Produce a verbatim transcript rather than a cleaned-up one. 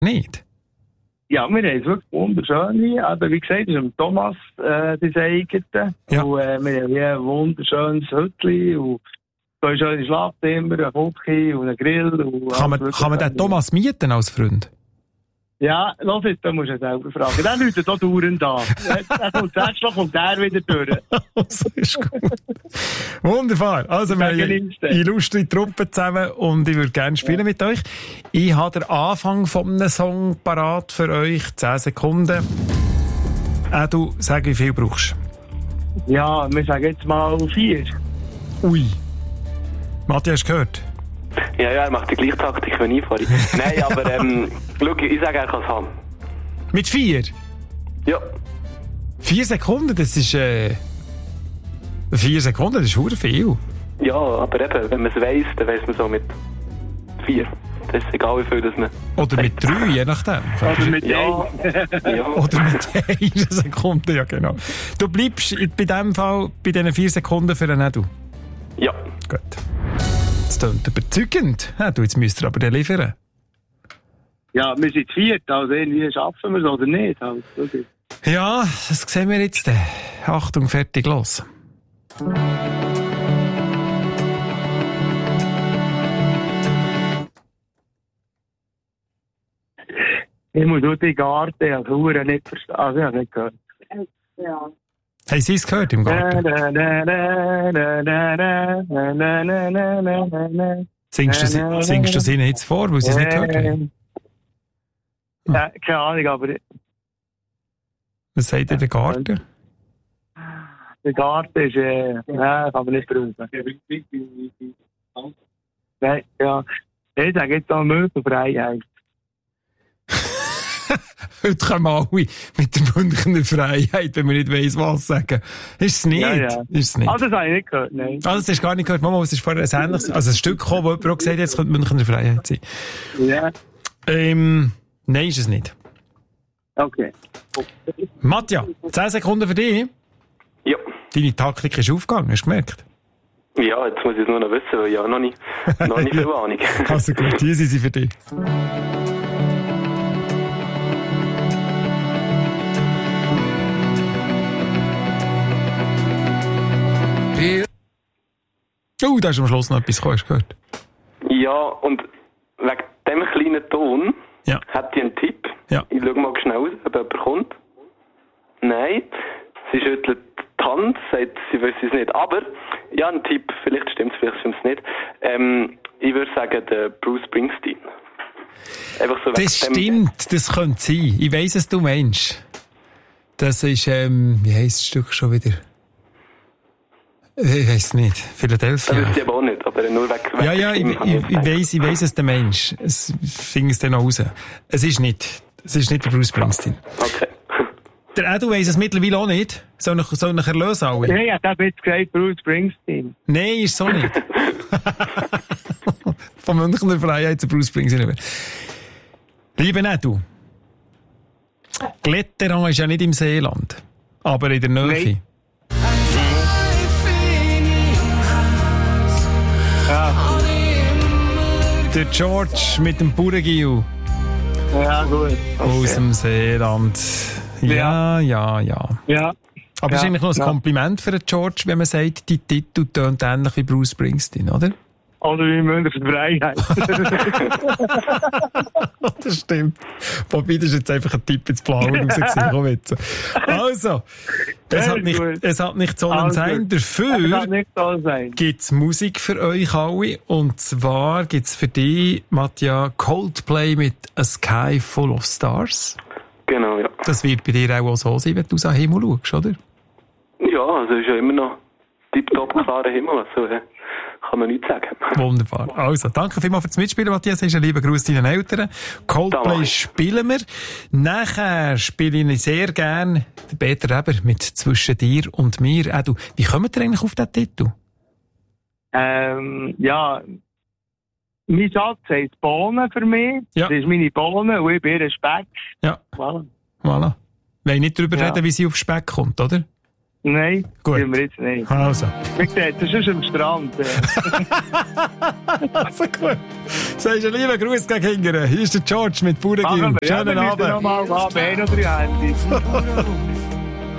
nicht? Ja, wir haben es wirklich wunderschön. Aber wie gesagt, das ist dem Thomas äh, das eigene. Ja. Und äh, wir haben hier ein wunderschönes Hütchen und zwei schöne Schlafzimmer, ein Küche und einen Grill. Und Kann man, kann man den Thomas mieten als Freund? Ja, los jetzt, da musst du selber fragen. Der läutet hier dauernd an. Der kommt zuerst, kommt der wieder durch. Das ist gut. Wunderbar. Also, wir haben eine illustre Truppe zusammen und ich würde gerne spielen ja. mit euch. Ich habe den Anfang von einem Song parat für euch. zehn Sekunden. Äh, du, sag, wie viel brauchst du? Ja, wir sagen jetzt mal vier. Ui. Matthias, hast du gehört? Ja, ja, er macht die gleiche Taktik wie ich vorhin. Nein, aber ähm, schau, ich sage, er kann es haben. Mit vier? Ja. Vier Sekunden, das ist, äh... Vier Sekunden, das ist verdammt viel. Ja, aber eben, wenn man es weiss, dann weiss man so mit vier. Das ist egal, wie viel das man... Oder mit drei, je nachdem. Oder mit ja. ja. Oder mit einer Sekunde, ja genau. Du bleibst bei diesem Fall bei diesen vier Sekunden für einen Edu? Ja. Gut. Das klingt überzeugend. Ja, du, jetzt müsst ihr aber den liefern. Ja, wir sind viert, also irgendwie schaffen wir es oder nicht. Also, okay. Ja, das sehen wir jetzt. Achtung, fertig, los. Ich muss durch die Garten, als Huren nicht verstehen. Also, ich habe nicht gehört. Ja. Haben Sie es gehört im Garten? Singst du, singst du es ihnen jetzt vor, weil sie es nicht gehört haben? Ja, keine Ahnung, aber... Was sagt ihr, der Garten? Der Garten ist... Äh, nein, kann man nicht brauchen. Nein, ja. Ich sage jetzt auch Möbelfreiheit. Heute kommen alle mit der Münchner Freiheit, wenn man nicht weiss, was sagen. Ist es nicht? Ja, ja. Ist es nicht? Ah, das habe ich nicht gehört, nein. Ah, das hast du gar nicht gehört. Mama, es ist vorher ein ähnliches, also ein Stück gekommen, wo jemand auch gesagt hat, jetzt könnte Münchner Freiheit sein. Ja. Ähm, nein, ist es nicht. Okay. Matja, zehn Sekunden für dich. Ja. Deine Taktik ist aufgegangen, hast du gemerkt? Ja, jetzt muss ich es nur noch wissen, weil ich habe noch nicht, noch nicht viel Ahnung. Also gut, hier sind sie für dich. Oh, da ist am Schluss noch etwas gekommen, hast du gehört? Ja, und wegen diesem kleinen Ton ja. hat die einen Tipp. Ja. Ich schaue mal schnell, ob jemand kommt. Nein, sie schüttelt die Hand, sagt, sie weiß es nicht. Aber, ja, ein Tipp, vielleicht stimmt es, vielleicht stimmt es nicht. Ähm, ich würde sagen, der Bruce Springsteen. Einfach so das stimmt, das könnte sein. Ich weiss, was du meinst. Das ist, ähm, wie heisst das Stück schon wieder? Ich weiss nicht. Philadelphia. Das weiß ich aber auch nicht, aber nur weg. weg ja, ja, ich, ich, ich weiss, ich weiss, es der Mensch. Es fing es dann noch raus. Es ist nicht. Es ist nicht der Bruce Springsteen. Okay. Der Edu weiss es mittlerweile auch nicht. Soll ich, soll ich erlösen alle? Nein, ich habe jetzt gesagt Bruce Springsteen. Nein, ist so nicht. Von Münchner Freiheit zu Bruce Springsteen. Liebe Edu. Gletteran ist ja nicht im Seeland, aber in der Nähe. Nein. Ja. Der George mit dem Bauerngiel. Ja, gut. Okay. Aus dem Seeland. Ja, ja, ja. Ja. Aber es ja. ist eigentlich noch ein ja. Kompliment für den George, wenn man sagt, die Titel tönt ähnlich wie Bruce Springsteen, oder? Oder wie Münchner Freiheit. Das stimmt. Wobei, das ist jetzt einfach ein Tipp ins Blaue rausgesehen. Also, es hat nicht, es hat nicht sollen also, sein. Dafür gibt es Musik für euch alle. Und zwar gibt es für dich, Matja, Coldplay mit A Sky Full of Stars. Genau, ja. Das wird bei dir auch so sein, wenn du aus dem Himmel schaust, oder? Ja, also ist ja immer noch tipptopp klarer Himmel. Also, äh, kann man nichts sagen. Wunderbar. Also, danke vielmals fürs Mitspielen, Matthias. Ein lieber Gruß deinen Eltern. Coldplay spielen wir. Nachher spiele ich sehr gerne den Peter Eber mit «Zwischen dir und mir». Auch du, wie kommt ihr eigentlich auf diesen Titel? Ähm, ja, mein Schatz heisst Bohnen für mich. Ja. Das ist meine Bohnen und ich bin ihr Speck. Ja. Voilà. Voilà. Wir wollen nicht darüber ja. reden, wie sie auf Speck kommt, oder? Nein, gut. Tun wir jetzt nicht. Also. Wie gesagt, das ist am Strand. Also gut. Sagst du einen lieben Gruß gegen Hingern. Hier ist der George mit Bauerngill. Schönen ja, Abend. Wir haben noch drei Handys.